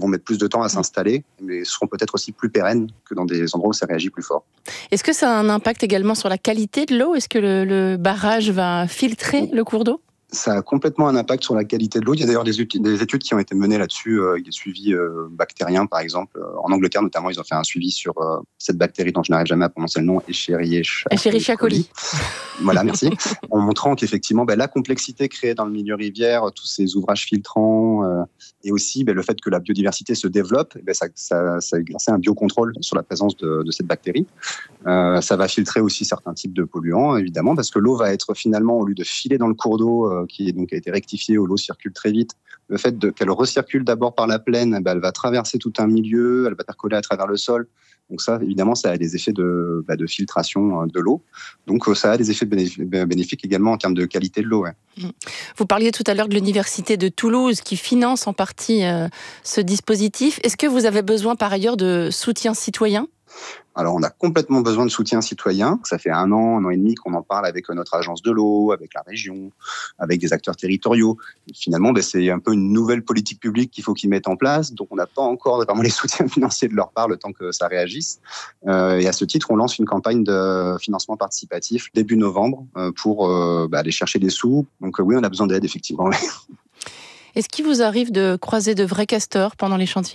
mettre plus de temps à s'installer, mais seront peut-être aussi plus pérennes que dans des endroits où ça réagit plus fort. Est-ce que ça a un impact également sur la qualité de l'eau ? Est-ce que le barrage va filtrer le cours d'eau ? Ça a complètement un impact sur la qualité de l'eau. Il y a d'ailleurs des études qui ont été menées là-dessus, avec des suivis bactériens, par exemple. En Angleterre, notamment, ils ont fait un suivi sur cette bactérie dont je n'arrive jamais à prononcer le nom, Escherichia coli. Voilà, merci. En montrant qu'effectivement, la complexité créée dans le milieu rivière, tous ces ouvrages filtrants, et aussi le fait que la biodiversité se développe, ça a exercé un biocontrôle sur la présence de cette bactérie. Ça va filtrer aussi certains types de polluants, évidemment, parce que l'eau va être finalement, au lieu de filer dans le cours d'eau, qui a été rectifié, où l'eau circule très vite, le fait qu'elle recircule d'abord par la plaine, elle va traverser tout un milieu, elle va percoler à travers le sol. Donc ça, évidemment, ça a des effets de filtration de l'eau. Donc ça a des effets bénéfiques également en termes de qualité de l'eau. Ouais. Vous parliez tout à l'heure de l'Université de Toulouse qui finance en partie ce dispositif. Est-ce que vous avez besoin par ailleurs de soutien citoyen ? Alors, on a complètement besoin de soutien citoyen. Ça fait un an et demi qu'on en parle avec notre agence de l'eau, avec la région, avec des acteurs territoriaux. Et finalement, c'est un peu une nouvelle politique publique qu'il faut qu'ils mettent en place. Donc, on n'a pas encore vraiment les soutiens financiers de leur part le temps que ça réagisse. Et à ce titre, on lance une campagne de financement participatif début novembre pour aller chercher des sous. Donc, oui, on a besoin d'aide, effectivement. Est-ce qu'il vous arrive de croiser de vrais castors pendant les chantiers ?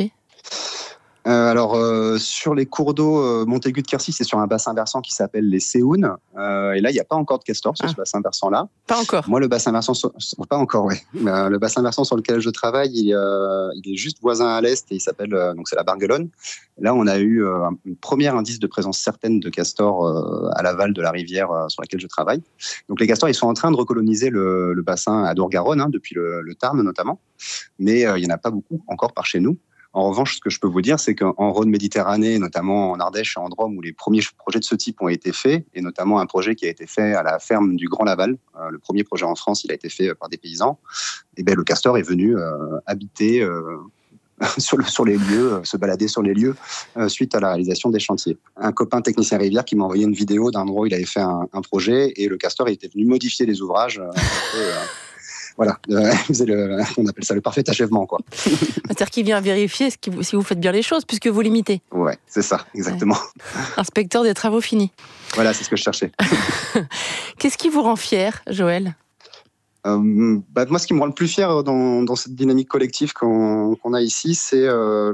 Sur les cours d'eau Montaigu de Quercy, c'est sur un bassin versant qui s'appelle les Séounes. Et là, il n'y a pas encore de castor sur ce bassin versant-là. Pas encore. Moi, le bassin versant, pas encore, oui. Le bassin versant sur lequel je travaille, il est juste voisin à l'est et il s'appelle, donc c'est la Barguelonne. Là, on a eu un premier indice de présence certaine de castors à l'aval de la rivière sur laquelle je travaille. Donc les castors, ils sont en train de recoloniser le bassin à Dour-Garonne, depuis le Tarn notamment. Mais il n'y en a pas beaucoup encore par chez nous. En revanche, ce que je peux vous dire, c'est qu'en Rhône-Méditerranée, notamment en Ardèche et en Drôme, où les premiers projets de ce type ont été faits, et notamment un projet qui a été fait à la ferme du Grand Laval, le premier projet en France, il a été fait par des paysans, et le castor est venu habiter sur les lieux, se balader sur les lieux suite à la réalisation des chantiers. Un copain technicien rivière qui m'a envoyé une vidéo d'un endroit où il avait fait un projet, et le castor était venu modifier les ouvrages. Voilà, on appelle ça le parfait achèvement, quoi. C'est-à-dire qu'il vient vérifier si vous faites bien les choses, puisque vous l'imitez. Ouais, c'est ça, exactement. Ouais. Inspecteur des travaux finis. Voilà, c'est ce que je cherchais. Qu'est-ce qui vous rend fier, Joël ? Moi, ce qui me rend le plus fier dans cette dynamique collective qu'on a ici, c'est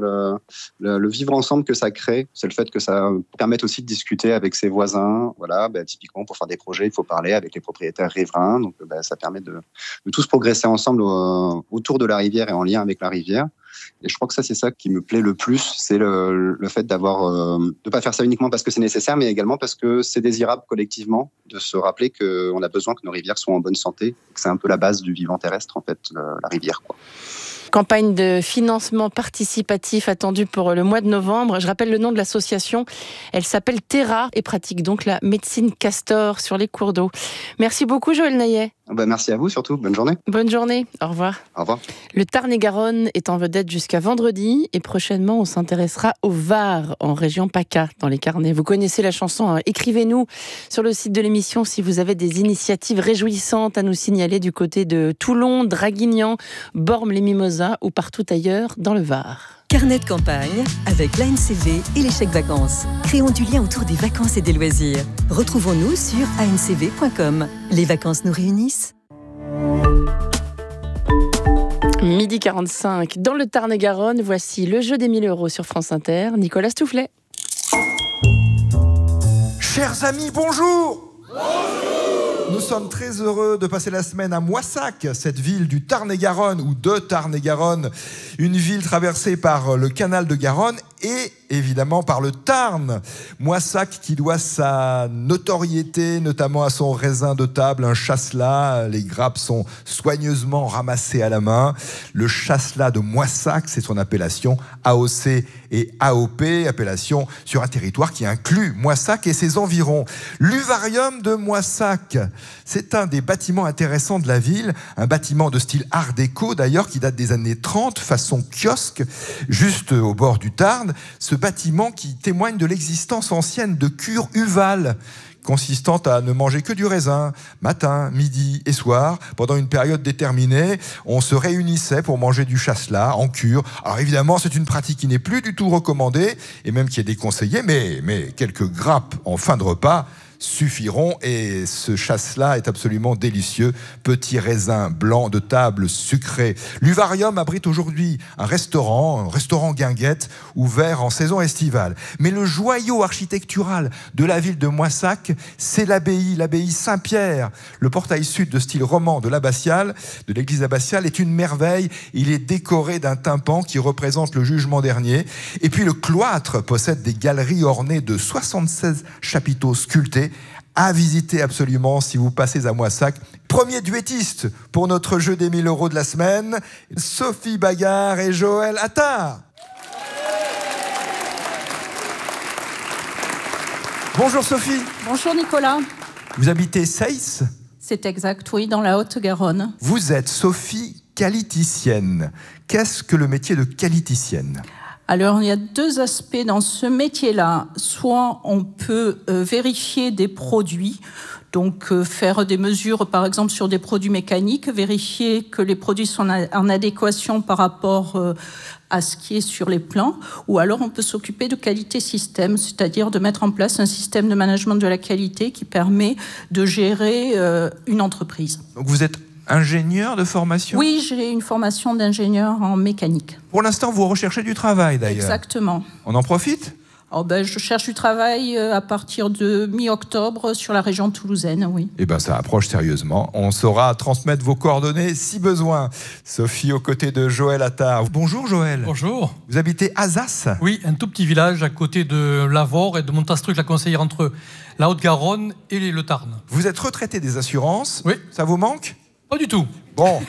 le vivre ensemble que ça crée. C'est le fait que ça permette aussi de discuter avec ses voisins. Voilà, typiquement, pour faire des projets, il faut parler avec les propriétaires riverains. Donc, ça permet de tous progresser ensemble autour de la rivière et en lien avec la rivière. Et je crois que c'est ça qui me plaît le plus, c'est le fait de pas faire ça uniquement parce que c'est nécessaire, mais également parce que c'est désirable collectivement de se rappeler qu'on a besoin que nos rivières soient en bonne santé, et que c'est un peu la base du vivant terrestre, en fait, la rivière, quoi. Campagne de financement participatif attendue pour le mois de novembre. Je rappelle le nom de l'association. Elle s'appelle Terra et pratique donc la médecine castor sur les cours d'eau. Merci beaucoup, Joël Naillet. Merci à vous surtout. Bonne journée. Bonne journée. Au revoir. Au revoir. Le Tarn-et-Garonne est en vedette jusqu'à vendredi et prochainement on s'intéressera au Var en région PACA dans les Carnets. Vous connaissez la chanson, hein. Écrivez-nous sur le site de l'émission si vous avez des initiatives réjouissantes à nous signaler du côté de Toulon, Draguignan, Bormes-les-Mimosas ou partout ailleurs dans le Var. Carnet de campagne avec l'ANCV et les chèques vacances. Créons du lien autour des vacances et des loisirs. Retrouvons-nous sur ancv.com. Les vacances nous réunissent. 12h45 dans le Tarn-et-Garonne. Voici le jeu des 1000 € sur France Inter. Nicolas Stoufflet. Chers amis, bonjour. Nous sommes très heureux de passer la semaine à Moissac, cette ville du Tarn-et-Garonne ou de Tarn-et-Garonne, une ville traversée par le canal de Garonne et évidemment par le Tarn. Moissac qui doit sa notoriété notamment à son raisin de table, un chasselas. Les grappes sont soigneusement ramassées à la main. Le chasselas de Moissac, c'est son appellation AOC et AOP, appellation sur un territoire qui inclut Moissac et ses environs. L'Uvarium de Moissac, c'est un des bâtiments intéressants de la ville, un bâtiment de style art déco d'ailleurs qui date des années 30, façon kiosque, juste au bord du Tarn. regarde ce bâtiment qui témoigne de l'existence ancienne de cures uvales, consistant à ne manger que du raisin, matin, midi et soir. Pendant une période déterminée, on se réunissait pour manger du chasselas en cure. Alors évidemment, c'est une pratique qui n'est plus du tout recommandée, et même qui est déconseillée, mais quelques grappes en fin de repas suffiront, et ce chasse-là est absolument délicieux. Petit raisin blanc de table sucré. L'Uvarium abrite aujourd'hui un restaurant guinguette, ouvert en saison estivale. Mais le joyau architectural de la ville de Moissac, c'est l'abbaye Saint-Pierre. Le portail sud de style roman de l'église abbatiale est une merveille. Il est décoré d'un tympan qui représente le jugement dernier. Et puis le cloître possède des galeries ornées de 76 chapiteaux sculptés, à visiter absolument si vous passez à Moissac. Premier duettiste pour notre jeu des 1000 € de la semaine, Sophie Bagard et Joël Attard. Bonjour Sophie. Bonjour Nicolas. Vous habitez Seyss ? C'est exact, oui, dans la Haute-Garonne. Vous êtes Sophie qualiticienne. Qu'est-ce que le métier de qualiticienne ? Alors, il y a deux aspects dans ce métier-là. Soit on peut vérifier des produits, donc faire des mesures, par exemple, sur des produits mécaniques, vérifier que les produits sont en adéquation par rapport à ce qui est sur les plans, ou alors on peut s'occuper de qualité système, c'est-à-dire de mettre en place un système de management de la qualité qui permet de gérer une entreprise. Donc vous êtes ingénieur de formation ? Oui, j'ai une formation d'ingénieur en mécanique. Pour l'instant, vous recherchez du travail d'ailleurs. Exactement. On en profite ? Je cherche du travail à partir de mi-octobre sur la région toulousaine, oui. Eh bien, ça approche sérieusement. On saura transmettre vos coordonnées si besoin. Sophie, aux côtés de Joël Attard. Bonjour Joël. Bonjour. Vous habitez Azas ? Oui, un tout petit village à côté de Lavore et de Montastruc, la conseillère entre la Haute-Garonne et le Tarn. Vous êtes retraité des assurances ? Oui. Ça vous manque ? Pas du tout. Bon.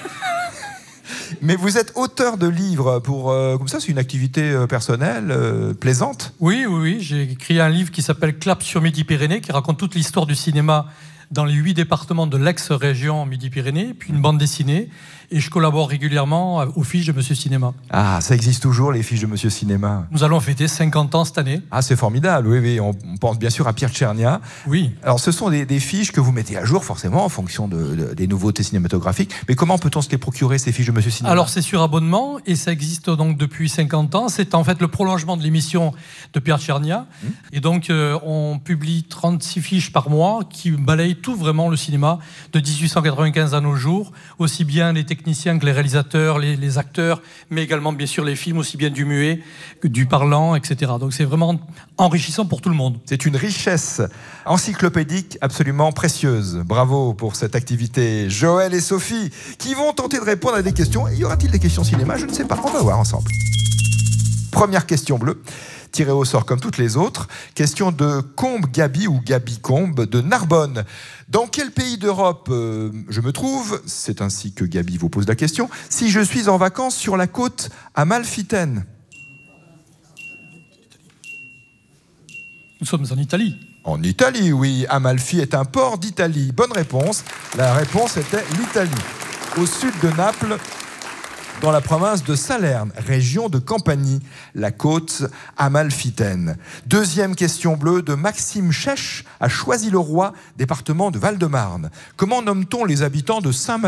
Mais vous êtes auteur de livres comme ça, c'est une activité personnelle, plaisante. Oui. J'ai écrit un livre qui s'appelle Clap sur Midi-Pyrénées, qui raconte toute l'histoire du cinéma dans les 8 départements de l'ex-région Midi-Pyrénées, puis une bande dessinée. Et je collabore régulièrement aux fiches de Monsieur Cinéma. Ah, ça existe toujours, les fiches de Monsieur Cinéma. Nous allons fêter 50 ans cette année. Ah, c'est formidable, oui. On pense bien sûr à Pierre Tchernia. Oui. Alors, ce sont des fiches que vous mettez à jour, forcément, en fonction des nouveautés cinématographiques. Mais comment peut-on se les procurer, ces fiches de Monsieur Cinéma ? Alors, c'est sur abonnement, et ça existe donc depuis 50 ans. C'est en fait le prolongement de l'émission de Pierre Tchernia. Et donc, on publie 36 fiches par mois qui balayent tout vraiment le cinéma de 1895 à nos jours, aussi bien les techniciens que les réalisateurs, les acteurs, mais également bien sûr les films, aussi bien du muet que du parlant, etc. Donc c'est vraiment enrichissant pour tout le monde. C'est une richesse encyclopédique absolument précieuse. Bravo pour cette activité. Joël et Sophie qui vont tenter de répondre à des questions. Y aura-t-il des questions cinéma ? Je ne sais pas, on va voir ensemble. Première question bleue, tirée au sort comme toutes les autres. Question de Combe Gabi ou Gabi Combe de Narbonne. Dans quel pays d'Europe je me trouve ? C'est ainsi que Gabi vous pose la question. Si je suis en vacances sur la côte amalfitaine. Nous sommes en Italie. En Italie, oui. Amalfi est un port d'Italie. Bonne réponse. La réponse était l'Italie. Au sud de Naples, dans la province de Salerne, région de Campanie, la côte amalfitaine. Deuxième question bleue de Maxime Chèche à Choisy-le-Roi, département de Val-de-Marne. Comment nomme-t-on les habitants de Saint-Malo ?